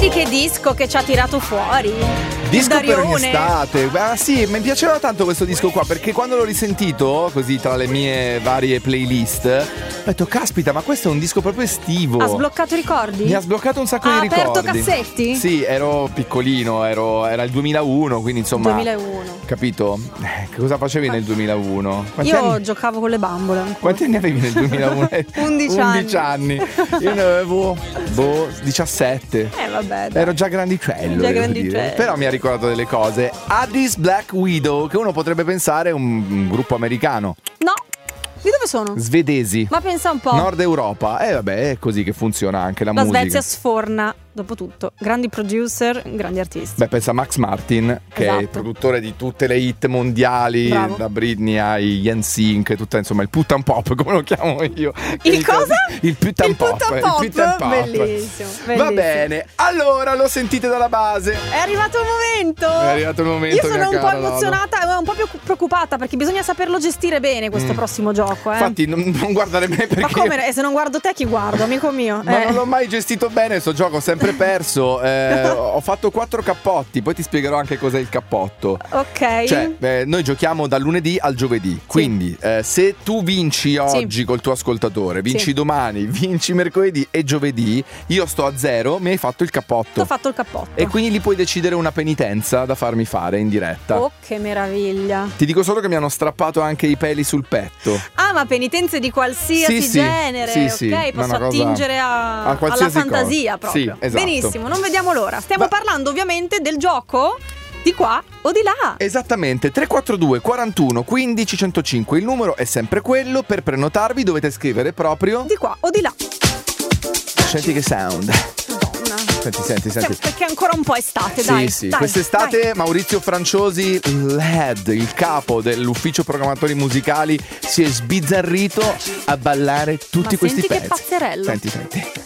Vedi che disco che ci ha tirato fuori. Disco per ogni estate. Ah sì, mi piaceva tanto questo disco qua, perché quando l'ho risentito, così tra le mie varie playlist, ho detto, caspita, ma questo è un disco proprio estivo. Ha sbloccato ricordi? Mi ha sbloccato un sacco di ricordi. Ha aperto cassetti? Sì, ero piccolino, era il 2001, quindi insomma 2001. Capito? Che cosa facevi nel 2001? Io giocavo con le bambole ancora. Quanti anni avevi nel 2001? 11 anni. Io ne avevo 17. Vabbè, dai. Ero già grandicello. Però mi ha ricordato delle cose. Addis Black Widow, che uno potrebbe pensare un gruppo americano. No. Di dove sono? Svedesi. Ma pensa un po'. Nord Europa. Vabbè, è così che funziona anche la musica. La Svezia sforna, dopo tutto. Grandi producer, grandi artisti. Beh, pensa a Max Martin, che è il produttore di tutte le hit mondiali. Bravo. Da Britney ai NSYNC, tutta insomma il putan pop, come lo chiamo io. Il cosa? Il putan pop. Bellissimo. Va bene, allora lo sentite dalla base. È arrivato il momento. Io sono un po' emozionata, un po' più preoccupata, perché bisogna saperlo gestire bene questo prossimo gioco. Infatti non guardare me, perché... Ma come? Se non guardo te, chi guardo, amico mio? Ma non l'ho mai gestito bene sto gioco, ho sempre perso. Ho fatto 4 cappotti, poi ti spiegherò anche cos'è il cappotto. Ok. Cioè, noi giochiamo dal lunedì al giovedì. Quindi se tu vinci oggi col tuo ascoltatore, vinci domani, vinci mercoledì e giovedì, io sto a 0, mi hai fatto il cappotto. Ho fatto il cappotto. E quindi gli puoi decidere una penitenza da farmi fare in diretta. Oh, che meraviglia. Ti dico solo che mi hanno strappato anche i peli sul petto. Ah, ma penitenze di qualsiasi genere, ok? Posso attingere alla fantasia proprio. Sì, esatto. Benissimo, non vediamo l'ora. Stiamo parlando ovviamente del gioco di qua o di là. Esattamente, 342 41 15 105. Il numero è sempre quello. Per prenotarvi dovete scrivere proprio di qua o di là. Senti che sound. Senti. Perché è ancora un po' estate, dai. Sì. Quest'estate Maurizio Franciosi, LED, il capo dell'ufficio programmatori musicali, si è sbizzarrito a ballare tutti questi pezzi. Senti che pazzerello. Senti.